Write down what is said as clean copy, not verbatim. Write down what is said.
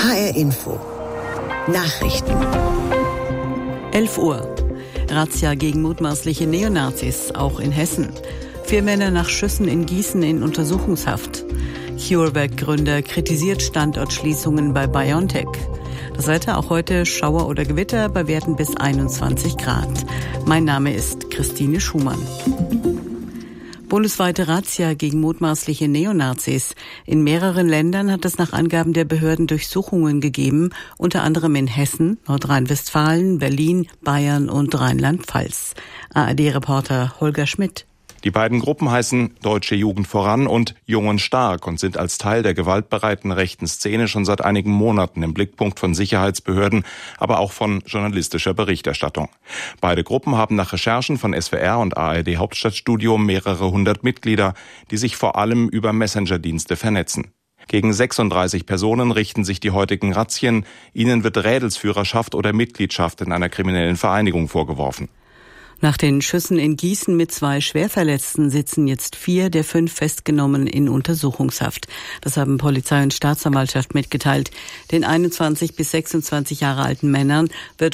HR Info. Nachrichten. 11 Uhr. Razzia gegen mutmaßliche Neonazis, auch in Hessen. 4 Männer nach Schüssen in Gießen in Untersuchungshaft. CureVac-Gründer kritisiert Standortschließungen bei BioNTech. Das Wetter auch heute Schauer oder Gewitter bei Werten bis 21 Grad. Mein Name ist Christine Schumann. Bundesweite Razzia gegen mutmaßliche Neonazis. In mehreren Ländern hat es nach Angaben der Behörden Durchsuchungen gegeben, unter anderem in Hessen, Nordrhein-Westfalen, Berlin, Bayern und Rheinland-Pfalz. ARD-Reporter Holger Schmidt. Die beiden Gruppen heißen Deutsche Jugend voran und Jung und Stark und sind als Teil der gewaltbereiten rechten Szene schon seit einigen Monaten im Blickpunkt von Sicherheitsbehörden, aber auch von journalistischer Berichterstattung. Beide Gruppen haben nach Recherchen von SWR und ARD Hauptstadtstudio mehrere hundert Mitglieder, die sich vor allem über Messenger-Dienste vernetzen. Gegen 36 Personen richten sich die heutigen Razzien. Ihnen wird Rädelsführerschaft oder Mitgliedschaft in einer kriminellen Vereinigung vorgeworfen. Nach den Schüssen in Gießen mit 2 Schwerverletzten sitzen jetzt 4 der 5 Festgenommenen in Untersuchungshaft. Das haben Polizei und Staatsanwaltschaft mitgeteilt. Den 21 bis 26 Jahre alten Männern wird